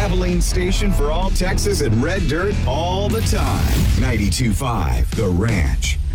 Abilene station for all Texas and red dirt all the time. 92.5 The Ranch.